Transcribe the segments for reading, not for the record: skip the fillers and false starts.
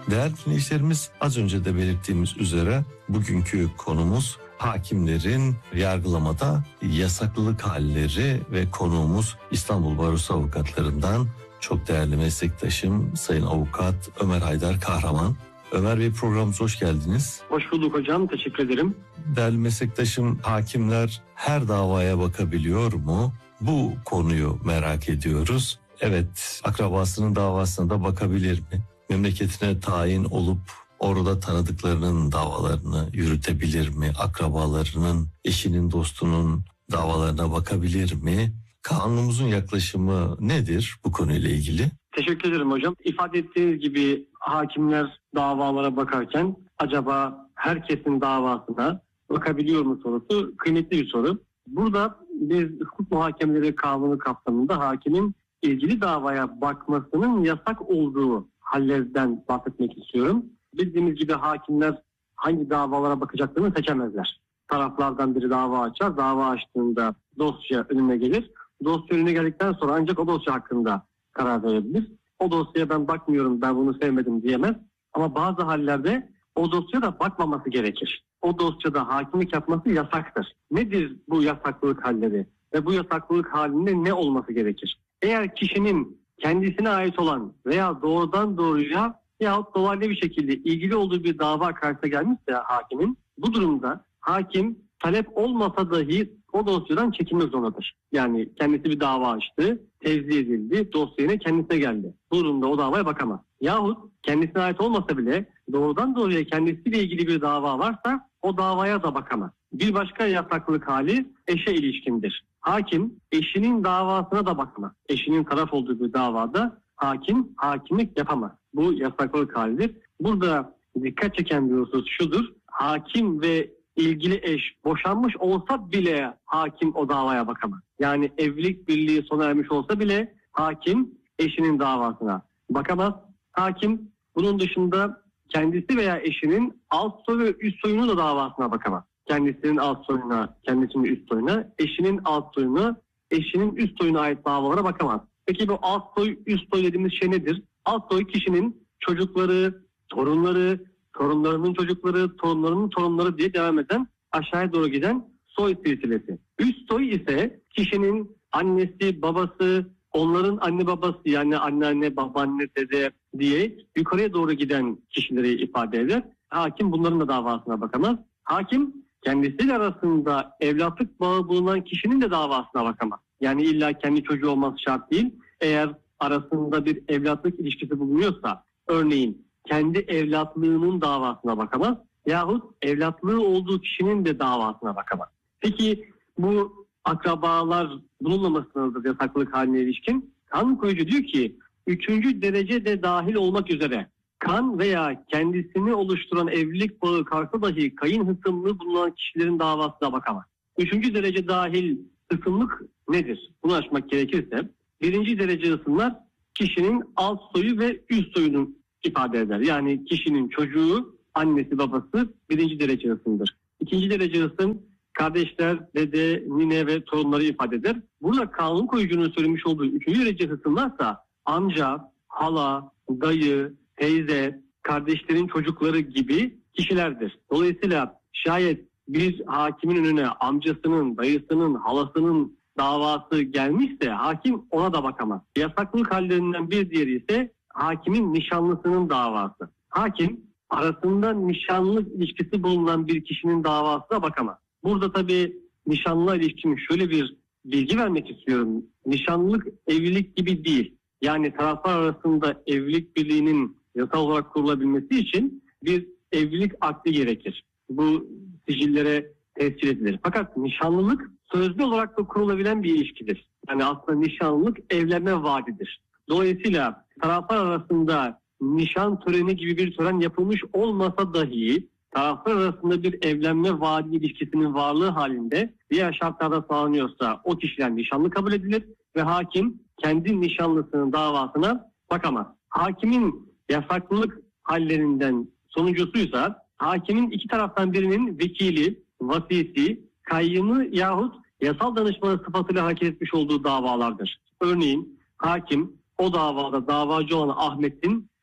Değerli dinleyicilerimiz, az önce de belirttiğimiz üzere bugünkü konumuz hakimlerin yargılamada yasaklılık halleri ve konuğumuz İstanbul Barosu Avukatlarından çok değerli meslektaşım Sayın Avukat Ömer Haydar Kahraman. Ömer Bey, programımıza hoş geldiniz. Hoş bulduk hocam, teşekkür ederim. Değerli meslektaşım, hakimler her davaya bakabiliyor mu? Bu konuyu merak ediyoruz. Evet, akrabasının davasına da bakabilir mi? Memleketine tayin olup orada tanıdıklarının davalarını yürütebilir mi? Akrabalarının, eşinin, dostunun davalarına bakabilir mi? Kanunumuzun yaklaşımı nedir bu konuyla ilgili? Teşekkür ederim hocam. İfade ettiğiniz gibi hakimler davalara bakarken acaba herkesin davasına bakabiliyor mu sorusu kıymetli bir soru. Burada biz hukuk muhakemeleri kanunu kapsamında hakimin ilgili davaya bakmasının yasak olduğu hallerden bahsetmek istiyorum. Bildiğimiz gibi hakimler hangi davalara bakacaklarını seçemezler. Taraflardan biri dava açar, dava açtığında dosya önüne gelir. Dosya önüne geldikten sonra ancak o dosya hakkında karar verebilir. O dosyaya ben bakmıyorum, ben bunu sevmedim diyemez. Ama bazı hallerde o dosyaya da bakmaması gerekir. O dosyada hakimlik yapması yasaktır. Nedir bu yasaklılık halleri ve bu yasaklılık halinde ne olması gerekir? Eğer kişinin kendisine ait olan veya doğrudan doğruya yahut dolaylı bir şekilde ilgili olduğu bir dava karşısına gelmişse hakimin, bu durumda hakim talep olmasa dahi o dosyadan çekilmek zorundadır. Yani kendisi bir dava açtı, tevzi edildi, dosyayla kendisine geldi. Bu durumda o davaya bakamaz. Yahut kendisine ait olmasa bile doğrudan doğruya kendisiyle ilgili bir dava varsa o davaya da bakamaz. Bir başka yasaklılık hali eşe ilişkindir. Hakim eşinin davasına da bakamaz. Eşinin taraf olduğu bir davada hakim hakimlik yapamaz. Bu yasaklılık halidir. Burada dikkat çeken bir husus şudur. Hakim ve ilgili eş boşanmış olsa bile hakim o davaya bakamaz. Yani evlilik birliği sona ermiş olsa bile hakim eşinin davasına bakamaz. Hakim bunun dışında kendisi veya eşinin alt soy ve üst soyunun da davasına bakamaz. Kendisinin alt soyuna, kendisinin üst soyuna, eşinin alt soyuna, eşinin üst soyuna ait davalara bakamaz. Peki bu alt soy, üst soy dediğimiz şey nedir? Alt soy kişinin çocukları, torunları, torunlarının çocukları, torunlarının torunları diye devam eden, aşağıya doğru giden soy silsilesi. Üst soy ise kişinin annesi, babası, onların anne babası, yani anneanne, babaanne, dede diye yukarıya doğru giden kişileri ifade eder. Hakim bunların da davasına bakamaz. Hakim kendisiyle arasında evlatlık bağı bulunan kişinin de davasına bakamaz. Yani illa kendi çocuğu olması şart değil. Eğer arasında bir evlatlık ilişkisi bulunuyorsa, örneğin kendi evlatlığının davasına bakamaz yahut evlatlığı olduğu kişinin de davasına bakamaz. Peki bu akrabalar bulunmamasınadır yasaklılık haline ilişkin. Kanun koyucu diyor ki 3. derece de dahil olmak üzere kan veya kendisini oluşturan evlilik bağı karşı dahi kayın hısımlığı bulunan kişilerin davasına bakamaz. 3. derece dahil hısımlık nedir? Bunu açmak gerekirse 1. derece hısımlar kişinin alt soyu ve üst soyunu ifade eder. Yani kişinin çocuğu, annesi, babası 1. derece hısımdır. 2. derece hısım kardeşler, dede, nine ve torunları ifade eder. Burada kanun koyucunun söylemiş olduğu 3. derece hısımlarsa amca, hala, dayı, teyze, kardeşlerin çocukları gibi kişilerdir. Dolayısıyla şayet bir hakimin önüne amcasının, dayısının, halasının davası gelmişse hakim ona da bakamaz. Yasaklılık hallerinden bir diğeri ise hakimin nişanlısının davası. Hakim arasında nişanlılık ilişkisi bulunan bir kişinin davasına bakamaz. Burada tabii nişanlılığa ilişkin şöyle bir bilgi vermek istiyorum. Nişanlılık evlilik gibi değil. Yani taraflar arasında evlilik birliğinin yasal olarak kurulabilmesi için bir evlilik akdi gerekir. Bu sicillere tescil edilir. Fakat nişanlılık sözlü olarak da kurulabilen bir ilişkidir. Yani aslında nişanlılık evlenme vaadidir. Dolayısıyla taraflar arasında nişan töreni gibi bir tören yapılmış olmasa dahi taraflar arasında bir evlenme vaadi ilişkisinin varlığı halinde diğer şartlarda sağlanıyorsa o kişiden nişanlı kabul edilir ve hakim kendi nişanlısının davasına bakamaz. Hakimin yasaklılık hallerinden sonuncusuysa hakimin iki taraftan birinin vekili, vasisi, kayyımı yahut yasal danışmanı sıfatıyla hareket etmiş olduğu davalardır. Örneğin hakim o davada davacı olan Ahmet'in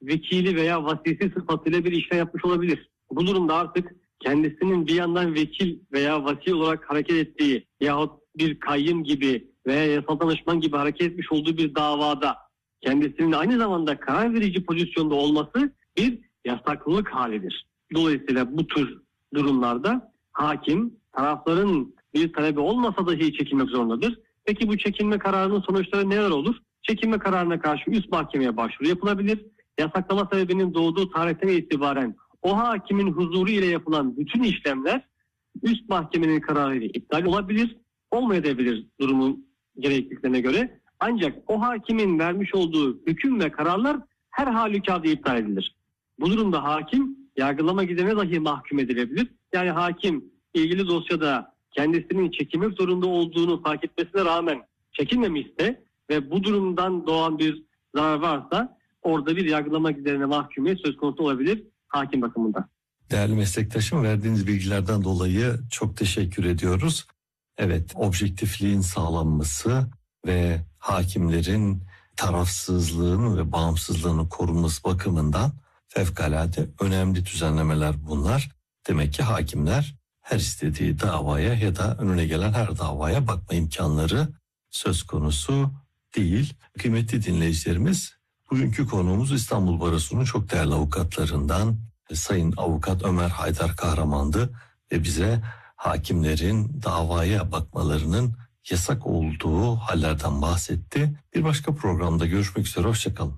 vekili veya vasisi sıfatıyla bir işlem yapmış olabilir. Bu durumda artık kendisinin bir yandan vekil veya vasi olarak hareket ettiği yahut bir kayyım gibi veya yasal danışman gibi hareket etmiş olduğu bir davada kendisinin aynı zamanda karar verici pozisyonda olması bir yasaklılık halidir. Dolayısıyla bu tür durumlarda hakim tarafların bir talebi olmasa dahi çekilmek zorundadır. Peki bu çekilme kararının sonuçları neler olur? Çekilme kararına karşı üst mahkemeye başvuru yapılabilir. Yasaklama sebebinin doğduğu tarihten itibaren o hakimin huzuru ile yapılan bütün işlemler üst mahkemenin kararıyla iptal olabilir, olmayabilir durumun gerekliliklerine göre. Ancak o hakimin vermiş olduğu hüküm ve kararlar her halükarda iptal edilir. Bu durumda hakim yargılama giderine dahi mahkum edilebilir. Yani hakim ilgili dosyada kendisinin çekilmek zorunda olduğunu fark etmesine rağmen çekilmemişse ve bu durumdan doğan bir zarar varsa orada bir yargılama giderine mahkumiyet söz konusu olabilir hakim bakımından. Değerli meslektaşım, verdiğiniz bilgilerden dolayı çok teşekkür ediyoruz. Evet, objektifliğin sağlanması ve hakimlerin tarafsızlığını ve bağımsızlığını korunması bakımından fevkalade önemli düzenlemeler bunlar. Demek ki hakimler her istediği davaya ya da önüne gelen her davaya bakma imkanları söz konusu değil. Kıymetli dinleyicilerimiz, bugünkü konuğumuz İstanbul Barosu'nun çok değerli avukatlarından Sayın Avukat Ömer Haydar Kahraman'dı ve bize hakimlerin davaya bakmalarının yasak olduğu hallerden bahsetti. Bir başka programda görüşmek üzere, hoşçakalın.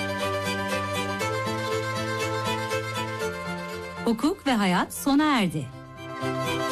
Hukuk ve hayat sona erdi.